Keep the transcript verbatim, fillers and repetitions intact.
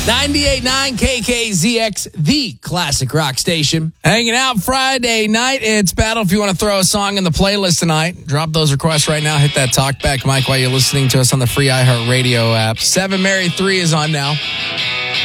ninety-eight point nine K K Z X, the classic rock station. Hanging out Friday night. It's Battle. If you want to throw a song in the playlist tonight, drop those requests right now. Hit that talkback mic while you're listening to us on the free iHeartRadio app. Seven Mary three is on now.